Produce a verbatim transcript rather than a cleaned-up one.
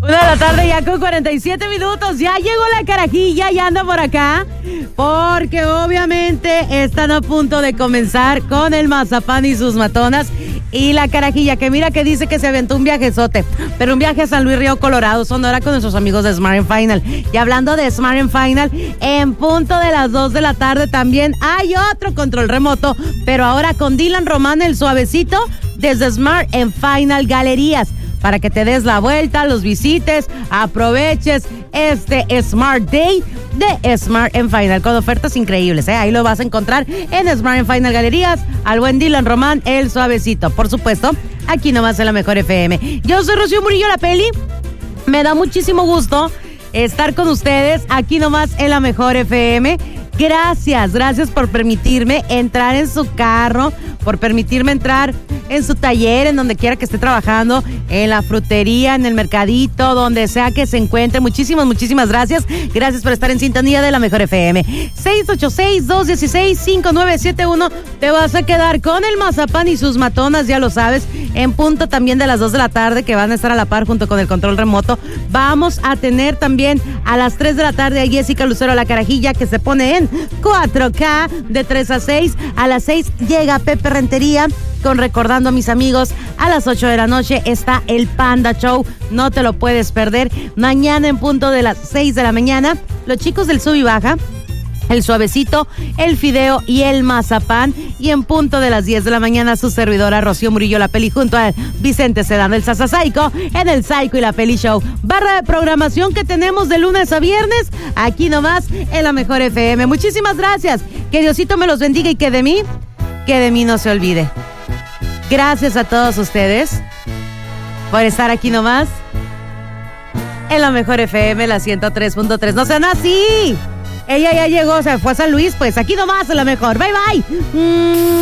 Una de la tarde ya con cuarenta y siete minutos. Ya llegó la carajilla y anda por acá. Porque obviamente están a punto de comenzar con el mazapán y sus matonas. Y la carajilla que mira que dice que se aventó un viajezote. Pero un viaje a San Luis Río Colorado, Sonora, con nuestros amigos de Smart and Final. Y hablando de Smart and Final, en punto de las dos de la tarde también hay otro control remoto. Pero ahora con Dylan Román, el suavecito, desde Smart and Final Galerías. Para que te des la vuelta, los visites, aproveches este Smart Day de Smart and Final con ofertas increíbles, ¿eh? Ahí lo vas a encontrar en Smart and Final Galerías, al buen Dylan Román, el suavecito. Por supuesto, aquí nomás en la Mejor F M. Yo soy Rocío Murillo, la Peli. Me da muchísimo gusto estar con ustedes aquí nomás en la Mejor F M. Gracias, gracias por permitirme entrar en su carro, por permitirme entrar en su taller, en donde quiera que esté trabajando, en la frutería, en el mercadito, donde sea que se encuentre. Muchísimas, muchísimas gracias. Gracias por estar en sintonía de la Mejor F M. seis ocho seis, dos uno seis, cinco nueve siete uno. Te vas a quedar con el mazapán y sus matonas, ya lo sabes, en punto también de las dos de la tarde, que van a estar a la par junto con el control remoto. Vamos a tener también a las tres de la tarde a Jessica Lucero, la carajilla, que se pone en cuatro K de tres a seis. A las seis llega Pepe Rentería con Recordando a mis amigos. A las ocho de la noche está el Panda Show. No te lo puedes perder. Mañana en punto de las seis de la mañana, los chicos del Sub y Baja, el suavecito, el fideo y el mazapán. Y en punto de las diez de la mañana, su servidora Rocío Murillo, la Peli, junto a Vicente Sedán del Sasa Psycho, en el Psycho y la Peli Show. Barra de programación que tenemos de lunes a viernes, aquí nomás en la Mejor F M. Muchísimas gracias. Que Diosito me los bendiga y que de mí, que de mí no se olvide. Gracias a todos ustedes por estar aquí nomás en la Mejor F M, la ciento tres punto tres. No sean así. Ella ya llegó, se fue a San Luis, pues aquí nomás en la Mejor. Bye, bye. Mm.